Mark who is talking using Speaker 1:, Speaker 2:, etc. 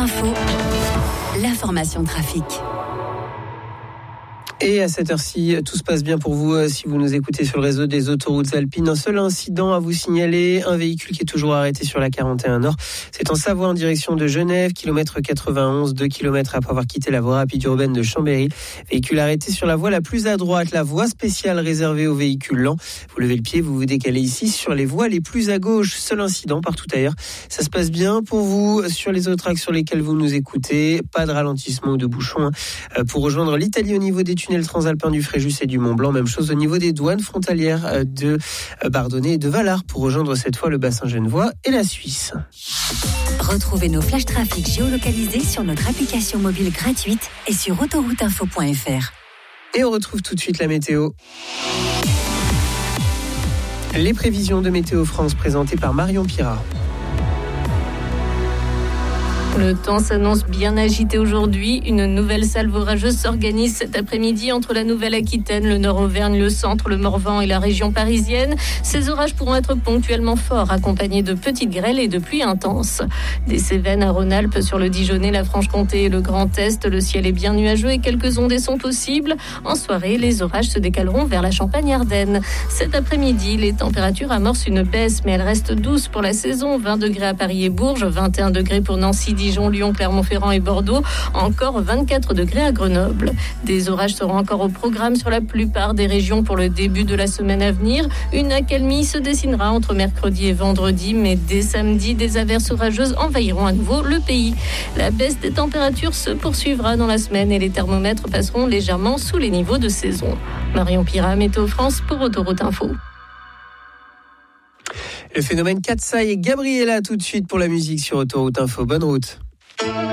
Speaker 1: Info, l'information trafic.
Speaker 2: Et à cette heure-ci, tout se passe bien pour vous si vous nous écoutez sur le réseau des autoroutes alpines. Un seul incident à vous signaler, un véhicule qui est toujours arrêté sur la 41 Nord. C'est en Savoie en direction de Genève, kilomètre 91, 2 km après avoir quitté la voie rapide urbaine de Chambéry. Véhicule arrêté sur la voie la plus à droite, la voie spéciale réservée aux véhicules lents. Vous levez le pied, vous vous décalez ici sur les voies les plus à gauche. Seul incident partout ailleurs. Ça se passe bien pour vous sur les autres axes sur lesquels vous nous écoutez. Pas de ralentissement ou de bouchon pour rejoindre l'Italie au niveau des tunnels transalpins du Fréjus et du Mont-Blanc. Même chose au niveau des douanes frontalières de Bardonnay et de Valard pour rejoindre cette fois le bassin genevois et la Suisse.
Speaker 1: Retrouvez nos flashs trafic géolocalisés sur notre application mobile gratuite et sur autorouteinfo.fr.
Speaker 2: Et on retrouve tout de suite la météo. Les prévisions de Météo France présentées par Marion Pirat.
Speaker 3: Le temps s'annonce bien agité aujourd'hui. Une nouvelle salve orageuse s'organise cet après-midi entre la Nouvelle-Aquitaine, le Nord-Auvergne, le centre, le Morvan et la région parisienne. Ces orages pourront être ponctuellement forts, accompagnés de petites grêles et de pluies intenses. Des Cévennes à Rhône-Alpes, sur le Dijonais, la Franche-Comté et le Grand Est, le ciel est bien nuageux et quelques ondées sont possibles. En soirée, les orages se décaleront vers la Champagne-Ardenne. Cet après-midi, les températures amorcent une baisse, mais elles restent douces pour la saison. 20 degrés à Paris et Bourges, 21 degrés pour Nancy, Dijon, Lyon, Clermont-Ferrand et Bordeaux, encore 24 degrés à Grenoble. Des orages seront encore au programme sur la plupart des régions pour le début de la semaine à venir. Une accalmie se dessinera entre mercredi et vendredi, mais dès samedi, des averses orageuses envahiront à nouveau le pays. La baisse des températures se poursuivra dans la semaine et les thermomètres passeront légèrement sous les niveaux de saison. Marion Pirat, Météo France pour Autoroute Info.
Speaker 2: Le phénomène Katsai et Gabriella tout de suite pour la musique sur Autoroute Info. Bonne route.